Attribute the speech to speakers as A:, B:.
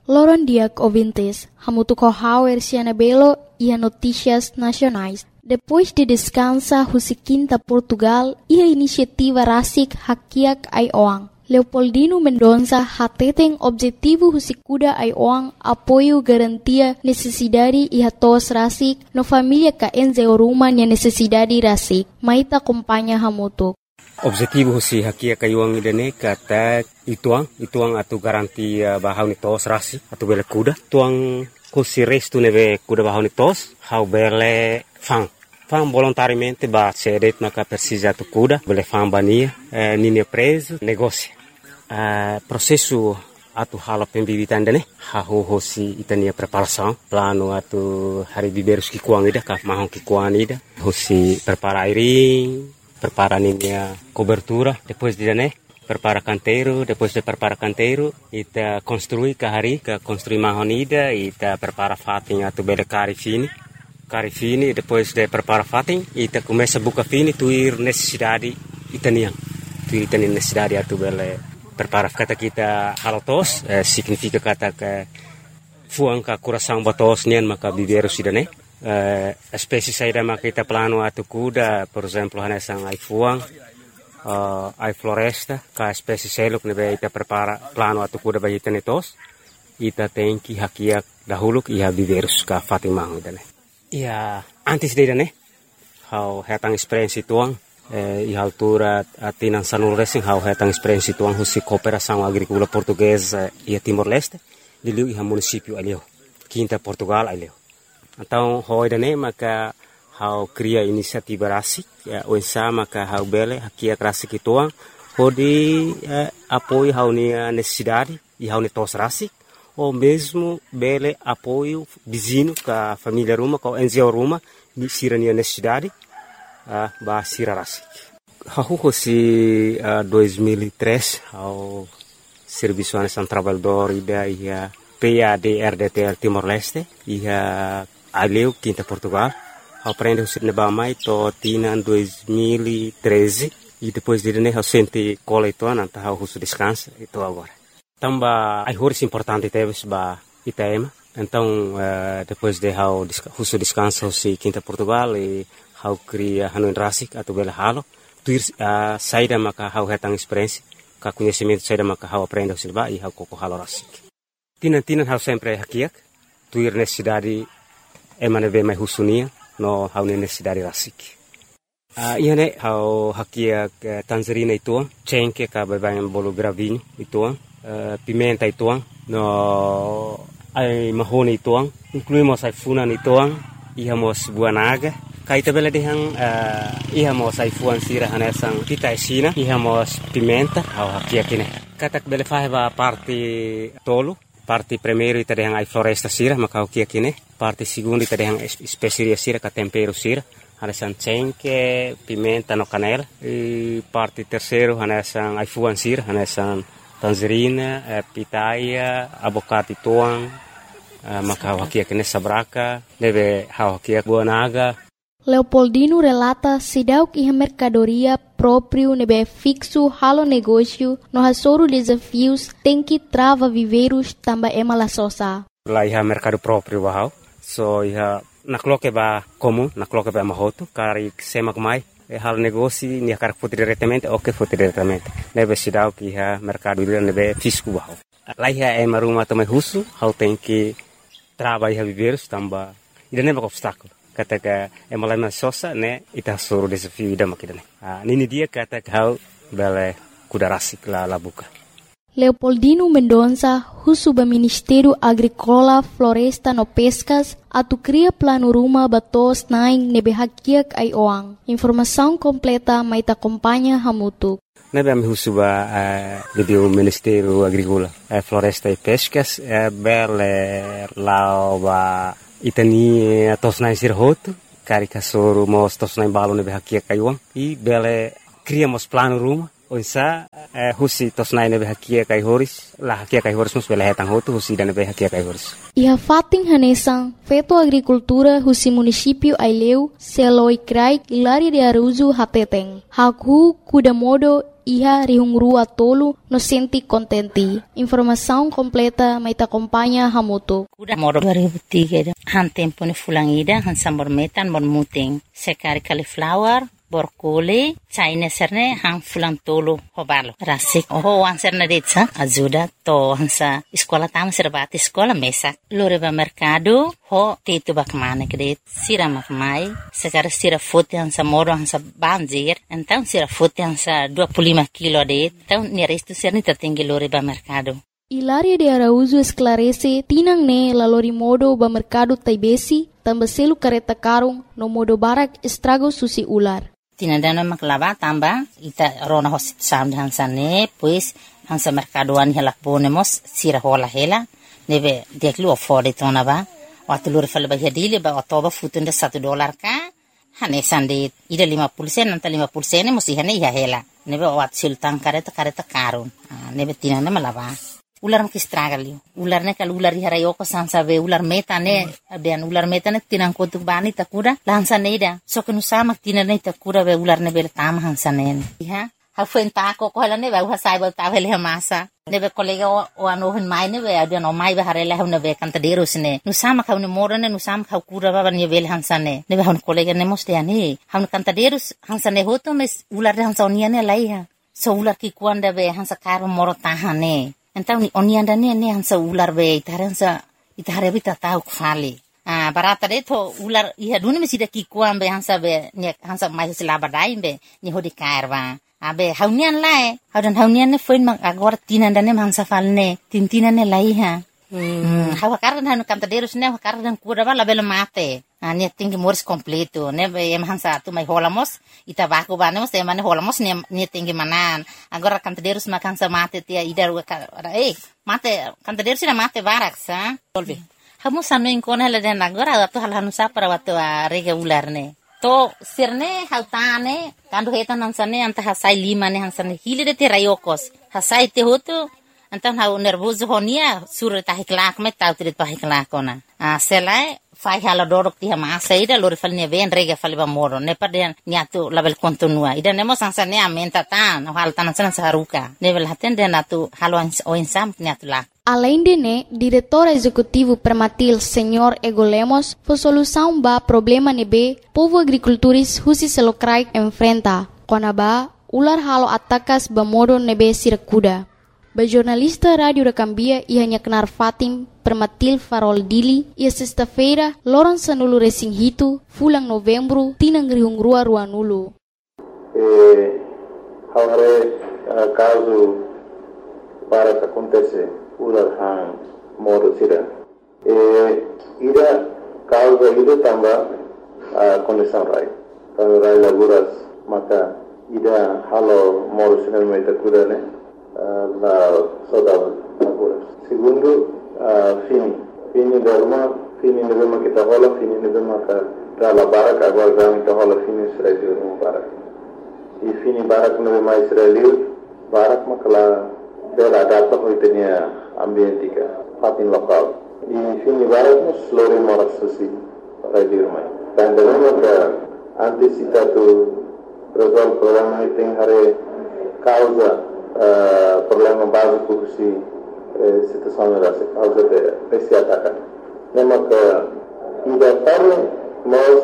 A: Loron Diak ouvintes, hamutu kohauer siana belo e notícias nacionais. Depois de descansa Husiquinta Portugal e a iniciativa Rasik Hakiak Aioang. Leopoldino Mendonça hateten objetivo Husikuda Aioang apoio garantia necessidade e hatos Rasik no família ka enzeoruma nia necessidade Rasik. Maita acompanha hamutu.
B: Objetivo husi hakia kayuang idane kata ituang atu garantia bahau ni tos rasi atu bele kuda tuang husi restu neve kuda bahau ni tos hau bele fang volontariamente ba cedet maka persija atu kuda bele fang bania nini preso negócio processo atu hala pembibitan dane hau husi itania preparação plano atu hari biberus ki kuang ida ka mahong ki kuang ida husi prepara airing prepara a cobertura, depois de prepara canteiro, depois de prepara canteiro, ita construi kahari, construi mahonida, ita prepara fatin atu bele cari fini, depois de prepara fatin, ita começa buka fini tuir necessidade itanian, tuir itanian necessidade atu bele prepara kata kita halotos, significa kata ke fuang ka coração batos nian maka biberu sidane. Espécie saída makita plano atu kuda, por exemplo, hanesang ai fuang, ai floresta, ka espécie seluk nebe ita prepara plano atu kuda bagi tenetos, ita tenki hakiak dahuluk iha biberus ka fatimang dane. Ia antes de dane, hau hetang experiência tuang, iha altura atinan sanul racing hau hetang experiência tuang husi cooperação agrícola portuguesa ia Timor-Leste, diliu iha município aleu, Quinta Portugal aleu. Então, hoi dane maka hau cria inisiativa rasik, onsa maka hau bele hakia rasik ituang, hodi apoio hau nia necessidade e hau tos rasik, ou mesmo bele apoio vizinho ka família ruma, ka NGO ruma, sira nia necessidade, ba sira rasik. Hau hosi 2003 hau Serviço Nacional Trabalhador ida ia PAD-RDTL Timor-Leste, ia aleu Quinta Portugal, aprende o cinema mais to tina 2013 e depois de né sente cola itu nanta hau husu descansa itu agora. Tamba ai horis importante teves ba Itaema. Então depois de hau husu descansa si Quinta Portugal e hau cria hanu rasik atau bela halo tuir saída maka hau hetang experiência ka conhecimento saída maka hau aprende o cinema e hau koko halo rasik. Tina hau sempre hakiak tuir necessidade emane ve mai husunia no hau necessidade rasik. Iane hau hakia tangerina ituang, cengke ka babayan bolo gravinho ituang, pimenta ituang, no ai mahoni ituang, incluímos ai funan ituang, ihamos buah naga, kaita bela dehang ihamos ai fuan sira hanesang pita esina, ihamos pimenta hau hakia kine. Katak bele faheba parte tolo, parte primeiro ita dehang ai floresta sira maka hau kia kine, parte segundo ita dehang especiaria sira ka tempero sira. Hanesan cengke, pimenta no canela. E parte terceiro hanesan ai fuan sira, hanesan tangerina, pitaya, abocate tuang, maka hau hakia kine sabraka, deve hau hakia buah naga.
A: Leopoldino relata sidauk iha mercadoria próprio nebe fixo halo negócio no hasoro desafios tem que trava viveiros tamba emala sosa.
B: Lá iha mercado próprio bahau, so iha nakloke ba comum, nakloke ba mahoto, kari semak mai, halo negócio nia kar foto diretamente, ok foto diretamente. Nebe sidauk iha mercado ila nebe fisco bahau. Lá iha ema rumah tamai husu, hau tem que trava iha viveiros tamba, ida neba obstáculo. Kataga emalana sosa ne ita suru desafio ida makidane. Nini dia kataga hau bele kuda rasik la buka.
A: Leopoldino Mendonça, husuba Ministério Agrícola, Floresta no Pescas, atu cria plano ruma batos naing nebe hakiak ai oang. Informação completa maita acompanha hamutu.
B: Nebe ami husuba video Ministério Agrícola, Floresta e Pescas, bele lao ba itani tosnai sirhoto, kari kasoro mos tosnai balo nebe hakia kaiwang, i bele criamos plano ruma, onsa husi tosnai nebe hakia kai horis, la hakia kai horis mus bele hetang hoto, husi dan nebe hakia kai horis.
A: Iha fating hanesang, feto agricultura husi município Aileu, Seloi Krai, Ilari de Aruzu Hateteng, Haku Kudamodo, iha rihungrua tolu no senti kontenti. Informação completa may acompanha hamutu.
C: Udah moro 2003 han tempo ni fulangida han sambor metan mon muting sekari cauliflower borkole China serne hang fulang tolo hobalo rasik wan serne detsa ajuda to hansa sekolah tama serbati sekolah mesak lore ba mercado ho tetu bakmane kredit sira makmai sekar sira fote hansa moro hansa banjir então sira fote hansa 25 kilo det então ni resto serne tatinggi lore ba mercado.
A: Hilaria de Araújo esclarece tinang ne lalori modo ba mercado taibesi tambah selu kareta karung no modo barak estrago susi ular.
C: Tinadana maklava tamba ita rona hosit sam hansane pues hansa mercadoan helak bonemos sira hola hela nebe deklu ofode tonaba watulur fal ba hedile ba otoba futunda $1 ka hane sande ida 50 sen anta 50 sen musi hane ya hela nebe wat sultan kareta karun nebe tinana malava ular makistragalio ular ne kal ular harayoko sansa be ular metane ben ular metane tinang kotuk bani takura lansa neida so kenu sama tinane takura be ular ne bel tam hansanen ha ha fuenta ko hala ne ba sai ba ta vele masa ne be kolega o ano hen mai ne be adan o mai ba harela ne be kanta derus ne nu sama ka ne morane nu sama ka kura ba ne bel hansane ne be han kolega ne moste ani han kanta derus hansane hoto mes ular hansa oniane laiha so ular ki kuanda be hansa karo moro tahane. Então onianda ne hansa ular be itare bita tau khali barata de to ular iha duni mesida ki kuambe hansa be ne hansa mai selaba dai be ni hodi kairwa abe haunian lai haunian ne foin mak agora tinanda ne hansa falne tintina ne lai ha hawa karan hanu kanta derus ne karan kura bala bela mate ne tingi mors completo ne be hansa tu mai holamos ita baku banemos e mane holamos ne tingi manan agora kanta derus mak hansa mate tia idar mate kanta derus na mate barak sa tolbi hamu sanu inkon hala den agora tu hal hanu sa para watu rega ular ne to sirne hautane kandu hetan hansane anta hasai lima ne hansane hilide te rayokos hasai te hotu antan hau nervoso honia sur tahiklak me tautrit pahiklak ona selai fai hala dorok ti hama saida lori falne ven rega faliba moro ne paden niatu label kontinua ida nemo sansane amenta tan hal tan saruka nevel haten den atu halo o insam niatu la.
A: Além de né, diretor executivo Permatil, Senhor Ego Lemos, foi solução ba problema nebe povo agricultores husi selokrai enfrenta. Konaba ular halo atakas ba modo nebe sirakuda. Ba jornalista Rádio da Cambia ia kenar Fatim Permatil Farol Dili ia sexta-feira loron sanulu resing hitu fulang Novembro tinang rihungrua ruanulu.
D: Agora caso para que acontece ular hang modo sira ida causa ida tambah condição rai kalau rai laguras maka ida halo modo sira meta kudane la saudade laguras segundo fini derma kita hola fini derma ka dala barak agora dami ka hola fini Israel no barak e fini barak no mais Israel barak makala bela data ko itenia ambientika fatin lokal di fini barat mus lori moras susi radio mai dan dengan ka antisipatu resolve problema iting hare causa problema básico si situação era causa de esse ataque nema ka ida parlo mas